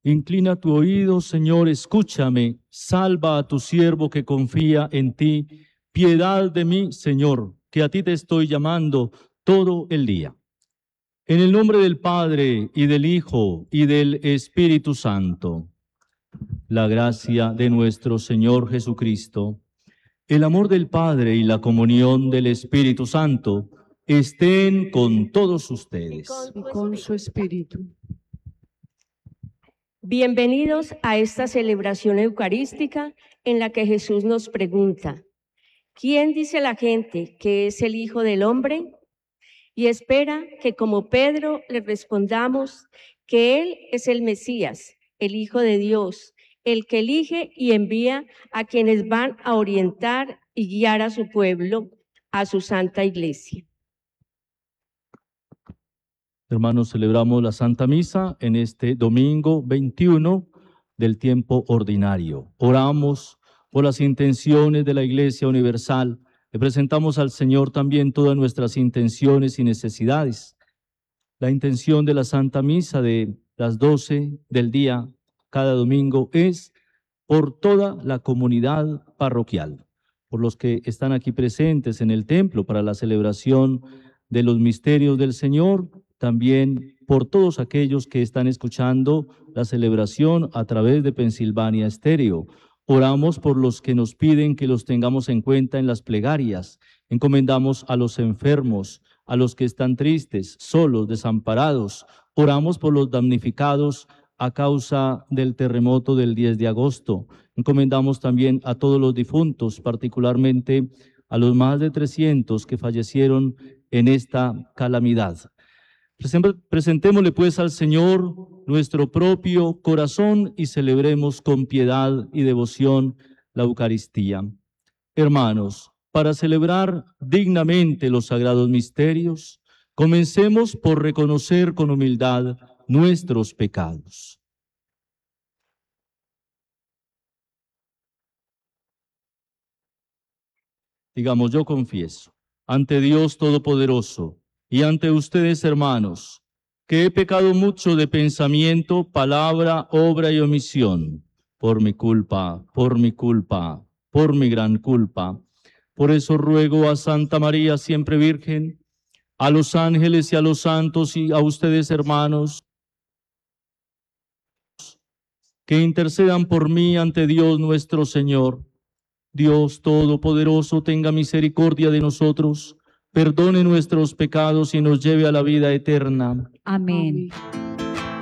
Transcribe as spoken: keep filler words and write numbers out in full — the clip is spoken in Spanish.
Inclina tu oído, Señor, escúchame. Salva a tu siervo que confía en ti. Piedad de mí, Señor, que a ti te estoy llamando todo el día. En el nombre del Padre, y del Hijo, y del Espíritu Santo. La gracia de nuestro Señor Jesucristo, el amor del Padre y la comunión del Espíritu Santo estén con todos ustedes. Y con su espíritu. Bienvenidos a esta celebración eucarística en la que Jesús nos pregunta: ¿quién dice la gente que es el Hijo del Hombre? Y espera que como Pedro le respondamos que Él es el Mesías, el Hijo de Dios, el que elige y envía a quienes van a orientar y guiar a su pueblo, a su Santa Iglesia. Hermanos, celebramos la Santa Misa en este domingo veintiuno del tiempo ordinario. Oramos por las intenciones de la Iglesia Universal. Le presentamos al Señor también todas nuestras intenciones y necesidades. La intención de la Santa Misa de las doce del día cada domingo es por toda la comunidad parroquial, por los que están aquí presentes en el templo para la celebración de los misterios del Señor, también por todos aquellos que están escuchando la celebración a través de Pensilvania Estéreo. Oramos por los que nos piden que los tengamos en cuenta en las plegarias. Encomendamos a los enfermos, a los que están tristes, solos, desamparados. Oramos por los damnificados a causa del terremoto del diez de agosto. Encomendamos también a todos los difuntos, particularmente a los más de trescientos que fallecieron en esta calamidad. Presentémosle pues al Señor nuestro propio corazón y celebremos con piedad y devoción la Eucaristía. Hermanos, para celebrar dignamente los sagrados misterios, comencemos por reconocer con humildad nuestros pecados. Digamos, yo confieso ante Dios Todopoderoso y ante ustedes, hermanos, que he pecado mucho de pensamiento, palabra, obra y omisión, por mi culpa, por mi culpa, por mi gran culpa. Por eso ruego a Santa María, siempre Virgen, a los ángeles y a los santos y a ustedes, hermanos, que intercedan por mí ante Dios nuestro Señor. Dios Todopoderoso, tenga misericordia de nosotros, perdone nuestros pecados y nos lleve a la vida eterna. Amén. Amén.